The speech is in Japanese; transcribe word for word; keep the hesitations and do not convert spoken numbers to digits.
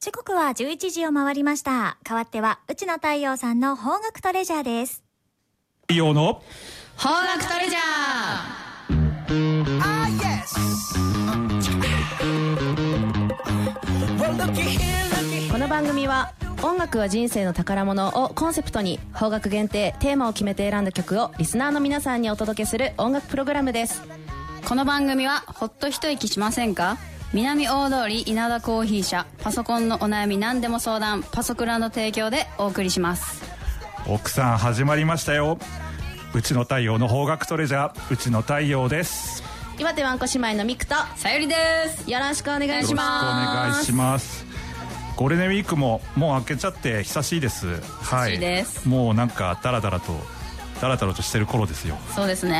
時刻はじゅういちじを回りました。代わっては内野太陽さんの邦楽トレジャーです。 太陽の邦楽トレジャー。この番組は音楽は人生の宝物をコンセプトに邦楽限定テーマを決めて選んだ曲をリスナーの皆さんにお届けする音楽プログラムです。 この番組はほっと一息しませんか？南大通り稲田コーヒー社、パソコンのお悩み何でも相談、パソクラの提供でお送りします。 奥さん始まりましたよ。うちの太陽の邦楽トレジャー、うちの太陽です。 岩手わんこ姉妹のミクとさゆりです。 よろしくお願いします。 よろしくお願いします。ゴールデンウィークももう明けちゃって久しいです。 久しいです。 もうなんかダラダラとダラダラとしてる頃ですよ。 そうですね。